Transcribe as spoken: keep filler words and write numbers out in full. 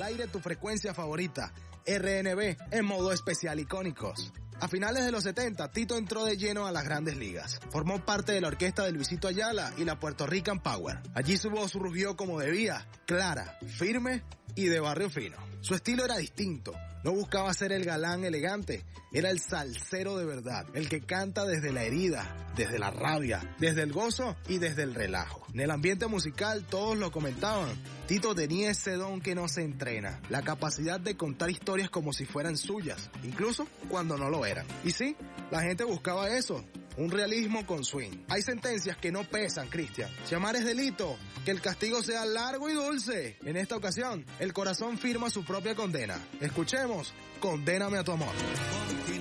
aire tu frecuencia favorita, R N B, en modo especial icónicos. A finales de los setenta, Tito entró de lleno a las grandes ligas. Formó parte de la orquesta de Luisito Ayala y la Puerto Rican Power. Allí su voz rugió como debía, clara, firme y de barrio fino. Su estilo era distinto. No buscaba ser el galán elegante, era el salsero de verdad, el que canta desde la herida, desde la rabia, desde el gozo y desde el relajo. En el ambiente musical todos lo comentaban. Tito tenía ese don que no se entrena, la capacidad de contar historias como si fueran suyas, incluso cuando no lo eran. Y sí, la gente buscaba eso, un realismo con swing. Hay sentencias que no pesan, Cristian. Si amar es delito, que el castigo sea largo y dulce. En esta ocasión, el corazón firma su propia condena. Escuchemos, Condéname a tu amor.